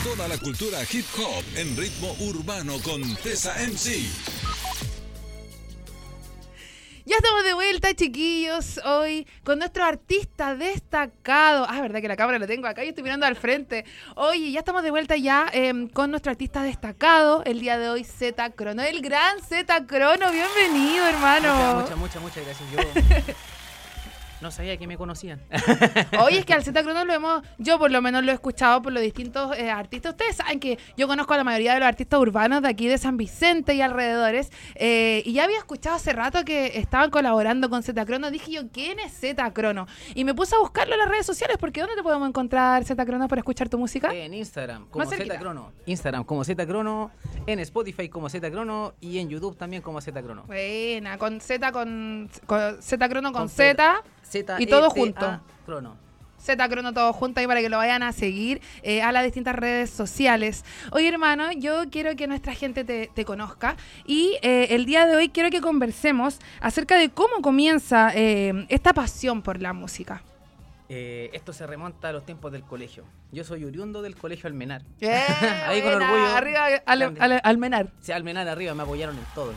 Toda la cultura hip hop en ritmo urbano con Tessa MC. Ya estamos de vuelta, chiquillos, hoy con nuestro artista destacado. Verdad que la cámara la tengo acá, yo estoy mirando al frente. Oye, ya estamos de vuelta ya con nuestro artista destacado, el día de hoy, Z Crono, el gran Z Crono. Bienvenido, hermano. Muchas gracias. Yo no sabía que me conocían. Oye, es que al Z Crono yo por lo menos lo he escuchado por los distintos artistas. Ustedes saben que yo conozco a la mayoría de los artistas urbanos de aquí de San Vicente y alrededores, y ya había escuchado hace rato que estaban colaborando con Z Crono. Dije yo, ¿quién es Z Crono? Y me puse a buscarlo en las redes sociales, porque ¿dónde te podemos encontrar, Z Crono, para escuchar tu música? En Instagram como Z Crono. Instagram como Z Crono, en Spotify como Z Crono y en YouTube también como Z Crono. Buena, con Z Crono con Z. Y todo junto. Crono. Z Crono todo junto ahí para que lo vayan a seguir a las distintas redes sociales. Oye, hermano, yo quiero que nuestra gente te conozca y el día de hoy quiero que conversemos acerca de cómo comienza esta pasión por la música. Esto se remonta a los tiempos del colegio. Yo soy oriundo del colegio Almenar. Ahí con orgullo. Arriba Almenar. Sí, Almenar arriba, me apoyaron en todo.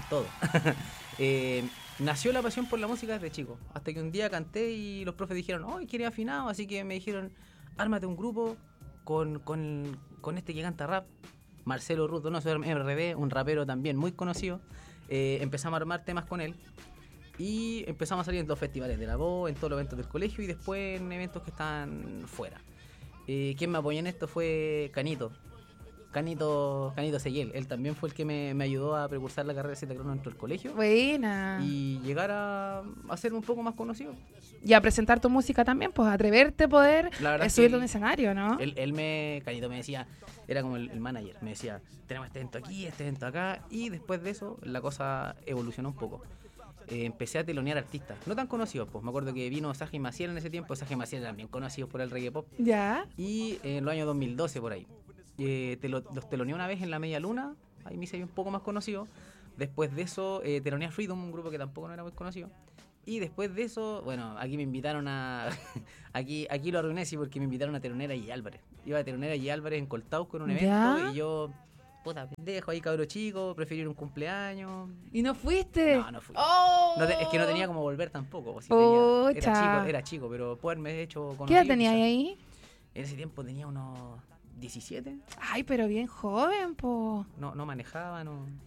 Nació la pasión por la música desde chico, hasta que un día canté y los profes dijeron, ¡ay, quieres afinado! Así que me dijeron, ármate un grupo con este que canta rap, Marcelo Ruth Donoso RD, un rapero también muy conocido. Empezamos a armar temas con él y empezamos a salir en los festivales de la voz, en todos los eventos del colegio y después en eventos que están fuera. Quien me apoyó en esto fue Canito Seguel. Él también fue el que me ayudó a precursar la carrera de Z Crono dentro del colegio. Buena. Y llegar a ser un poco más conocido. Y a presentar tu música también, pues atreverte a poder subirte a un escenario, ¿no? Canito me decía, era como el manager, me decía, tenemos este evento aquí, este evento acá, y después de eso la cosa evolucionó un poco. Empecé a telonear artistas, no tan conocidos, pues me acuerdo que vino Saja y Maciel en ese tiempo. Saja y Maciel eran bien conocidos por el reggae pop. Ya. Y en los años 2012 por ahí. Los teloneé una vez en la Media Luna, ahí me hice un poco más conocido. Después de eso teloneé a Freedom, un grupo que tampoco no era muy conocido. Y después de eso, bueno, aquí me invitaron a... aquí lo arruiné, sí, porque me invitaron a telonear a J. Álvarez. Iba a telonear a J. Álvarez en Coltauco en un evento. ¿Ya? Y yo, puta, pendejo, ahí cabro chico, preferí ir a un cumpleaños. ¿Y no fuiste? No fui. ¡Oh! Es que no tenía como volver tampoco. Pues, era chico, pero puedo haberme hecho conocido. ¿Qué edad tenías ahí? En ese tiempo tenía unos 17. Ay, pero bien joven, po. No manejaba, no.